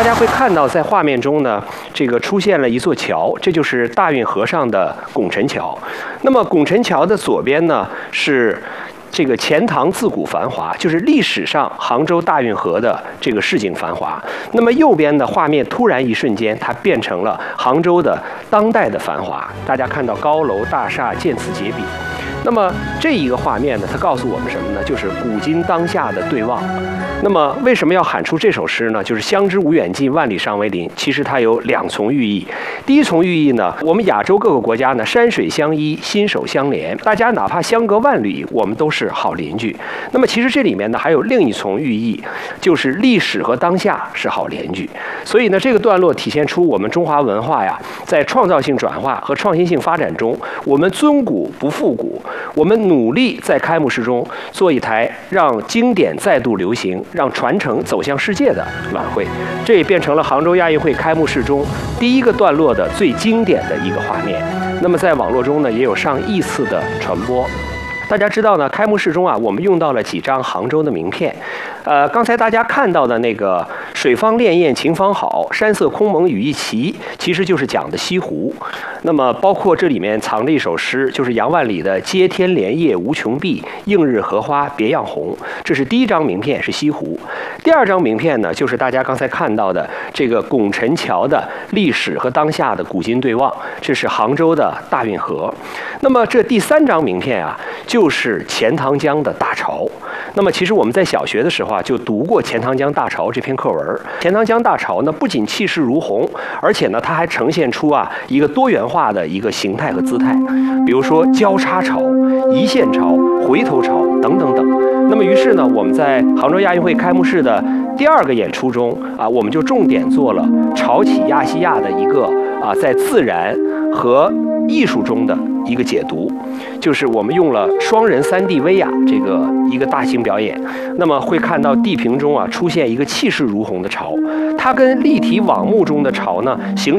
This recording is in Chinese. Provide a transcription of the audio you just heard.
大家会看到，在画面中呢，这个出现了一座桥，这就是大运河上的拱辰桥。那么拱辰桥的左边呢是这个钱塘自古繁华，就是历史上杭州大运河的这个市井繁华。那么右边的画面突然一瞬间，它变成了杭州的当代的繁华。大家看到高楼大厦渐次结比。那么这一个画面呢，它告诉我们什么呢？就是古今当下的对望。那么为什么要喊出这首诗呢？就是相知无远近，万里尚为邻。其实它有两重寓意。第一重寓意呢，我们亚洲各个国家呢，山水相依，心手相连，大家哪怕相隔万里，我们都是好邻居。那么其实这里面呢，还有另一重寓意，就是历史和当下是好邻居。所以呢，这个段落体现出我们中华文化呀，在创造性转化和创新性发展中，我们尊古不复古，我们努力在开幕式中做一台让经典再度流行，让传承走向世界的晚会。这也变成了杭州亚运会开幕式中第一个段落的最经典的一个画面。那么在网络中呢，也有上亿次的传播。大家知道呢，开幕式中啊，我们用到了几张杭州的名片。刚才大家看到的那个“水方潋滟晴方好，山色空蒙雨亦奇”，其实就是讲的西湖。那么包括这里面藏着一首诗，就是杨万里的“接天莲叶无穷碧，映日荷花别样红”。这是第一张名片，是西湖。第二张名片呢，就是大家刚才看到的这个拱辰桥的历史和当下的古今对望，这是杭州的大运河。那么这第三张名片啊，就是钱塘江的大潮。那么其实我们在小学的时候啊，就读过钱塘江大潮这篇课文。钱塘江大潮呢，不仅气势如虹，而且呢，它还呈现出啊一个多元化的一个形态和姿态，比如说交叉潮、一线潮、回头潮等等等。那么于是呢，我们在杭州亚运会开幕式的第二个演出中啊，我们就重点做了潮起亚细亚的一个在自然和艺术中的一个解读，就是我们用了双人3D 威亚这个一个大型表演。那么会看到地平中啊出现一个气势如虹的潮，它跟立体网幕中的潮呢形成